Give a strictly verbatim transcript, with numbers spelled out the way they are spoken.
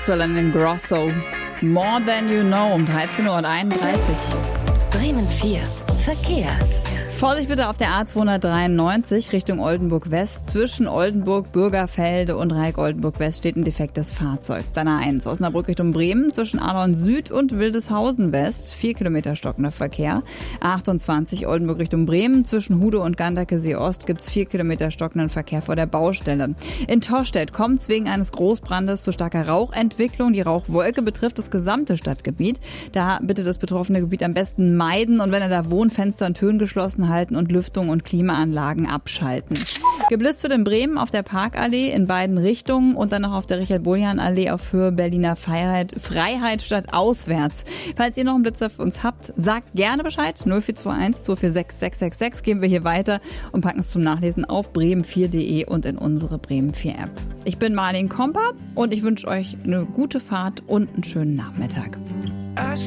Maxwell and Ingrosso. More Than You Know um dreizehn Uhr einunddreißig. Bremen vier. Verkehr. Vorsicht bitte auf der A zweihundertdreiundneunzig Richtung Oldenburg West. Zwischen Oldenburg, Bürgerfelde und Reik-Oldenburg West steht ein defektes Fahrzeug. Dann A eins Osnabrück Richtung Bremen zwischen Adorn Süd und Wildeshausen West. Vier Kilometer stockender Verkehr. A achtundzwanzig Oldenburg Richtung Bremen zwischen Hude und Ganderkesee Ost gibt's vier Kilometer stockenden Verkehr vor der Baustelle. In Tostedt kommt es wegen eines Großbrandes zu starker Rauchentwicklung. Die Rauchwolke betrifft das gesamte Stadtgebiet. Da bitte das betroffene Gebiet am besten meiden und wenn ihr da wohnt, Fenster und Türen geschlossen halten und Lüftung und Klimaanlagen abschalten. Geblitzt wird in Bremen auf der Parkallee in beiden Richtungen und dann noch auf der Richard-Boljan-Allee auf Höhe Berliner Freiheit, Freiheit statt auswärts. Falls ihr noch einen Blitzer für uns habt, sagt gerne Bescheid. null vier zwei eins zwei vier sechs sechs sechs sechs geben wir hier weiter und packen es zum Nachlesen auf bremen vier punkt de und in unsere Bremen vier App. Ich bin Marlene Komper und ich wünsche euch eine gute Fahrt und einen schönen Nachmittag.